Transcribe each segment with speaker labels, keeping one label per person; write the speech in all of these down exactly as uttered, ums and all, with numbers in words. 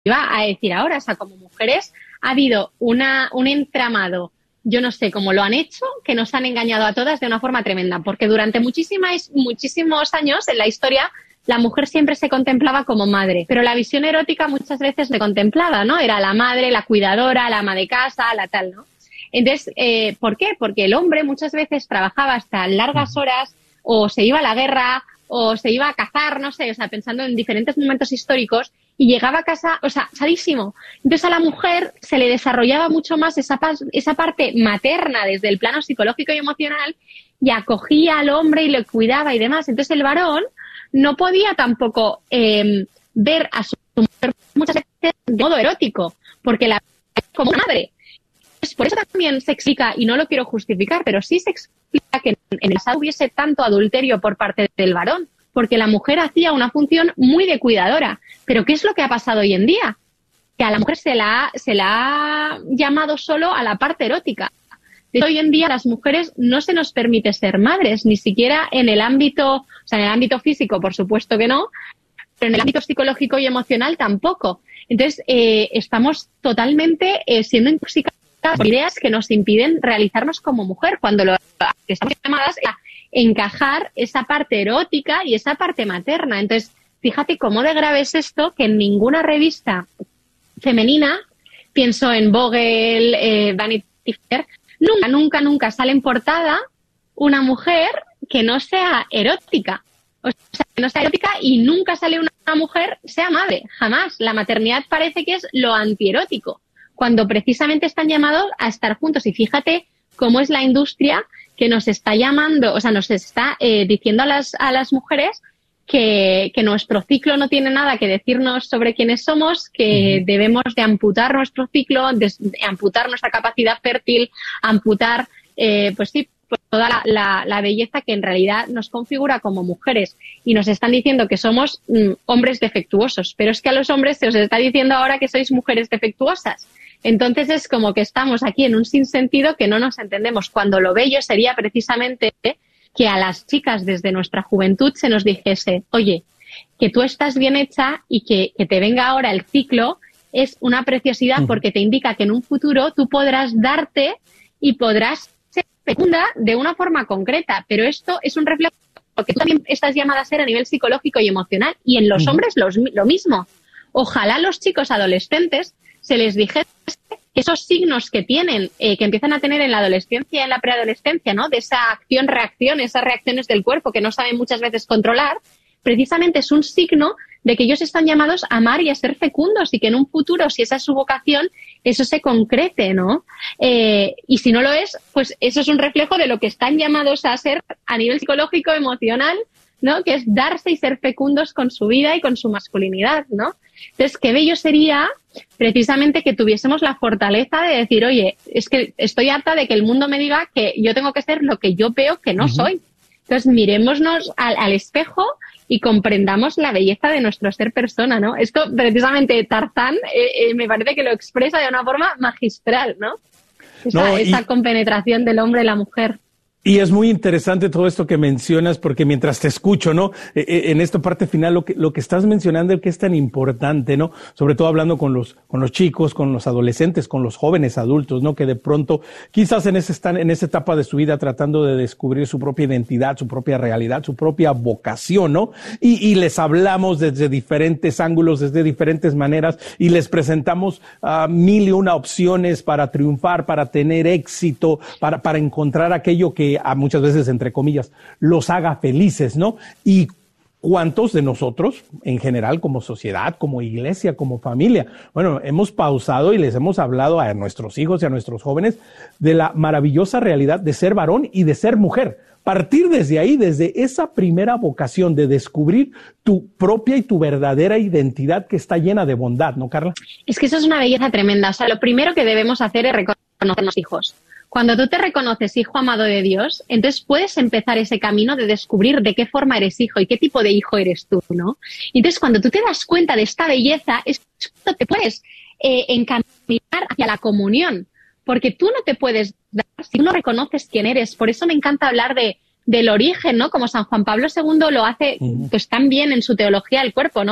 Speaker 1: iba a decir ahora, o sea, como mujeres ha habido una, un entramado, yo no sé cómo lo han hecho, que nos han engañado a todas de una forma tremenda, porque durante muchísimas, muchísimos años en la historia la mujer siempre se contemplaba como madre, pero la visión erótica muchas veces se contemplaba, ¿no? Era la madre, la cuidadora, la ama de casa, la tal, ¿no? Entonces, eh, ¿por qué? Porque el hombre muchas veces trabajaba hasta largas horas, o se iba a la guerra, o se iba a cazar, no sé, o sea, pensando en diferentes momentos históricos, y llegaba a casa, o sea, sadísimo. Entonces a la mujer se le desarrollaba mucho más esa, esa parte materna desde el plano psicológico y emocional, y acogía al hombre y le cuidaba y demás. Entonces el varón no podía tampoco eh, ver a su mujer muchas veces de modo erótico, porque la como madre. Pues por eso también se explica, y no lo quiero justificar, pero sí se explica que en el pasado hubiese tanto adulterio por parte del varón, porque la mujer hacía una función muy de cuidadora. Pero ¿qué es lo que ha pasado hoy en día? Que a la mujer se la, ha, se la ha llamado solo a la parte erótica. De hecho, hoy en día a las mujeres no se nos permite ser madres, ni siquiera en el ámbito, o sea, en el ámbito físico, por supuesto que no, pero en el ámbito psicológico y emocional tampoco. Entonces, eh, estamos totalmente eh, siendo intoxicadas por ideas que nos impiden realizarnos como mujer, cuando lo que estamos llamadas a encajar esa parte erótica y esa parte materna. Entonces, fíjate cómo de grave es esto, que en ninguna revista femenina, pienso en Vogue, eh, Vanity Fair, nunca, nunca, nunca sale en portada una mujer que no sea erótica. O sea, que no sea erótica, y nunca sale una mujer sea madre, jamás. La maternidad parece que es lo antierótico, cuando precisamente están llamados a estar juntos. Y fíjate cómo es la industria que nos está llamando, o sea, nos está eh, diciendo a las, a las mujeres que, que nuestro ciclo no tiene nada que decirnos sobre quiénes somos, que uh-huh. debemos de amputar nuestro ciclo, de, de amputar nuestra capacidad fértil, amputar, eh, pues sí, pues toda la, la, la belleza que en realidad nos configura como mujeres. Y nos están diciendo que somos mm, hombres defectuosos, pero es que a los hombres se os está diciendo ahora que sois mujeres defectuosas. Entonces es como que estamos aquí en un sinsentido que no nos entendemos, cuando lo bello sería precisamente que a las chicas desde nuestra juventud se nos dijese, oye, que tú estás bien hecha y que, que te venga ahora el ciclo es una preciosidad, porque te indica que en un futuro tú podrás darte y podrás ser fecunda de una forma concreta, pero esto es un reflejo que tú también estás llamada a ser a nivel psicológico y emocional, y en los hombres los, lo mismo. Ojalá los chicos adolescentes se les dijese que esos signos que tienen, eh, que empiezan a tener en la adolescencia y en la preadolescencia, ¿no? De esa acción-reacción, esas reacciones del cuerpo que no saben muchas veces controlar, precisamente es un signo de que ellos están llamados a amar y a ser fecundos, y que en un futuro, si esa es su vocación, eso se concrete, ¿no? Eh, y si no lo es, pues eso es un reflejo de lo que están llamados a ser a nivel psicológico, emocional, ¿no? Que es darse y ser fecundos con su vida y con su masculinidad, ¿no? Entonces, qué bello sería precisamente que tuviésemos la fortaleza de decir, oye, es que estoy harta de que el mundo me diga que yo tengo que ser lo que yo veo que no uh-huh. soy. Entonces, mirémonos al, al espejo y comprendamos la belleza de nuestro ser persona, ¿no? Esto, precisamente, Tarzán, eh, eh, me parece que lo expresa de una forma magistral, ¿no? Esa, no, y... esa compenetración del hombre y la mujer.
Speaker 2: Y es muy interesante todo esto que mencionas, porque mientras te escucho, ¿no? Eh, eh, en esta parte final, lo que, lo que estás mencionando, el que es tan importante, ¿no? Sobre todo hablando con los, con los chicos, con los adolescentes, con los jóvenes adultos, ¿no? Que de pronto, quizás en ese, están en esa etapa de su vida tratando de descubrir su propia identidad, su propia realidad, su propia vocación, ¿no? Y, y les hablamos desde diferentes ángulos, desde diferentes maneras, y les presentamos uh, mil y una opciones para triunfar, para tener éxito, para, para encontrar aquello que a muchas veces, entre comillas, los haga felices, ¿no? Y cuántos de nosotros, en general, como sociedad, como iglesia, como familia, bueno, hemos pausado y les hemos hablado a nuestros hijos y a nuestros jóvenes de la maravillosa realidad de ser varón y de ser mujer. Partir desde ahí, desde esa primera vocación de descubrir tu propia y tu verdadera identidad, que está llena de bondad, ¿no, Carla?
Speaker 1: Es que eso es una belleza tremenda. O sea, lo primero que debemos hacer es reconocernos hijos. Cuando tú te reconoces hijo amado de Dios, entonces puedes empezar ese camino de descubrir de qué forma eres hijo y qué tipo de hijo eres tú, ¿no? Y entonces, cuando tú te das cuenta de esta belleza, es cuando te puedes eh, encaminar hacia la comunión, porque tú no te puedes dar si tú no reconoces quién eres. Por eso me encanta hablar de del origen, ¿no? Como San Juan Pablo segundo lo hace pues tan bien en su teología del cuerpo, ¿no?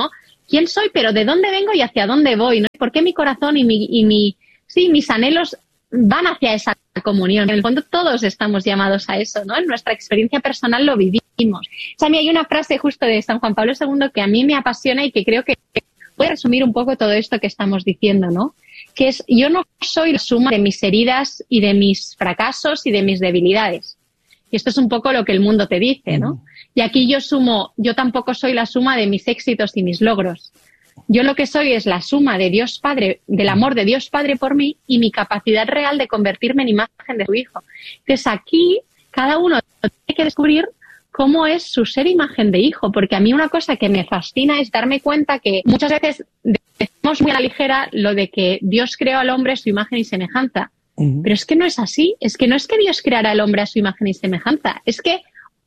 Speaker 1: quién soy, pero de dónde vengo y hacia dónde voy, ¿no? ¿Por qué mi corazón y mi, y mi, sí, mis anhelos van hacia esa comunión? En el fondo todos estamos llamados a eso, ¿no? En nuestra experiencia personal lo vivimos. O sea, a mí hay una frase justo de San Juan Pablo segundo que a mí me apasiona y que creo que puede resumir un poco todo esto que estamos diciendo, ¿no? Que es, yo no soy la suma de mis heridas y de mis fracasos y de mis debilidades. Y esto es un poco lo que el mundo te dice, ¿no? Y aquí yo sumo, yo tampoco soy la suma de mis éxitos y mis logros. Yo lo que soy es la suma de Dios Padre, del amor de Dios Padre por mí y mi capacidad real de convertirme en imagen de su Hijo. Entonces aquí cada uno tiene que descubrir cómo es su ser imagen de hijo, porque a mí una cosa que me fascina es darme cuenta que muchas veces decimos muy a la ligera lo de que Dios creó al hombre a su imagen y semejanza. Uh-huh. Pero es que no es así, es que no es que Dios creara al hombre a su imagen y semejanza, es que,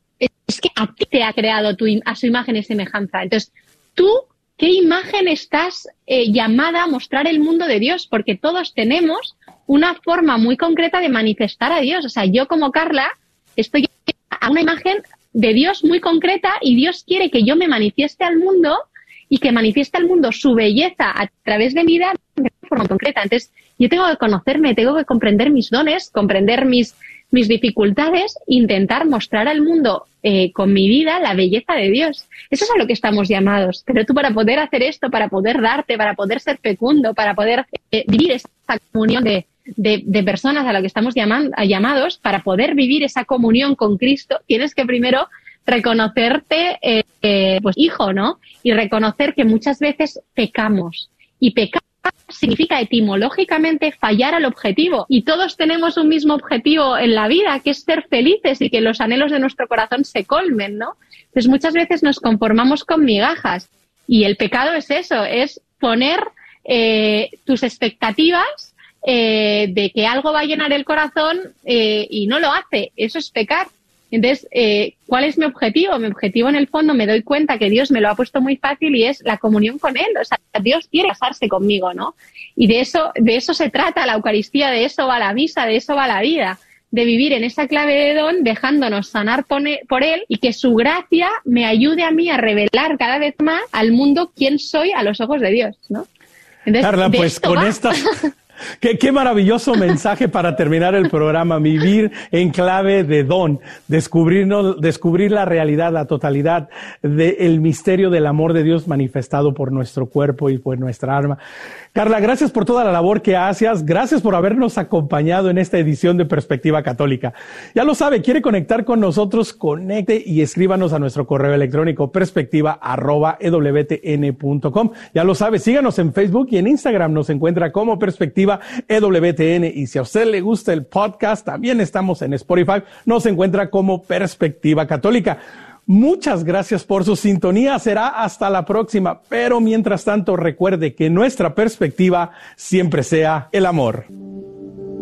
Speaker 1: es que a ti te ha creado tu, a su imagen y semejanza. Entonces, tú, ¿qué imagen estás eh, llamada a mostrar el mundo de Dios? Porque todos tenemos una forma muy concreta de manifestar a Dios. O sea, yo como Carla estoy a una imagen de Dios muy concreta y Dios quiere que yo me manifieste al mundo y que manifieste al mundo su belleza a través de mi vida de forma concreta. Entonces, yo tengo que conocerme, tengo que comprender mis dones, comprender mis, mis dificultades, intentar mostrar al mundo eh, con mi vida la belleza de Dios. Eso es a lo que estamos llamados. Pero tú, para poder hacer esto, para poder darte, para poder ser fecundo, para poder eh, vivir esta comunión de De, de personas a las que estamos llaman, llamados, para poder vivir esa comunión con Cristo, tienes que primero reconocerte eh, eh, pues hijo, ¿no? Y reconocer que muchas veces pecamos. Y pecar significa etimológicamente fallar al objetivo. Y todos tenemos un mismo objetivo en la vida, que es ser felices y que los anhelos de nuestro corazón se colmen, ¿no? Entonces muchas veces nos conformamos con migajas. Y el pecado es eso, es poner eh, tus expectativas Eh, de que algo va a llenar el corazón eh, y no lo hace. Eso es pecar. Entonces, eh, ¿cuál es mi objetivo? Mi objetivo, en el fondo, me doy cuenta que Dios me lo ha puesto muy fácil y es la comunión con Él. O sea, Dios quiere casarse conmigo, ¿no? Y de eso, de eso se trata la Eucaristía, de eso va la misa, de eso va la vida. De vivir en esa clave de don, dejándonos sanar por Él y que su gracia me ayude a mí a revelar cada vez más al mundo quién soy a los ojos de Dios, ¿no? Entonces,
Speaker 2: Carla, pues con va. estas... Qué, qué maravilloso mensaje para terminar el programa, vivir en clave de don, descubrirnos, descubrir la realidad, la totalidad del misterio del amor de Dios manifestado por nuestro cuerpo y por nuestra alma. Carla, gracias por toda la labor que haces, gracias por habernos acompañado en esta edición de Perspectiva Católica. Ya lo sabe, quiere conectar con nosotros, conecte y escríbanos a nuestro correo electrónico perspectiva arroba e w t n punto com. Ya lo sabe, síganos en Facebook y en Instagram, nos encuentra como Perspectiva E W T N, y si a usted le gusta el podcast, también estamos en Spotify, nos encuentra como Perspectiva Católica. Muchas gracias por su sintonía, será hasta la próxima, pero mientras tanto recuerde que nuestra perspectiva siempre sea el amor.